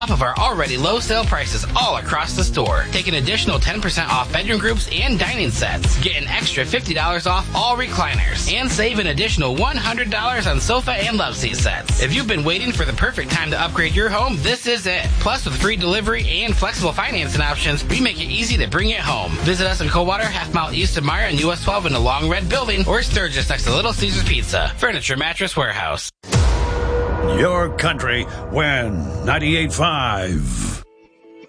off of our already low sale prices all across the store. Take an additional 10% off bedroom groups and dining sets. Get an extra $50 off all recliners. And save an additional $100 on sofa and love seat sets. If you've been waiting for the perfect time to upgrade your home, this is it. Plus, with free delivery and flexible financing options, we make it easy to bring it home. Visit us in Coldwater, half mile east of Meyer and US 12 in the Long Red Building, or Sturgis next to Little Caesars Pizza. Furniture Mattress Warehouse. Your country when 98.5.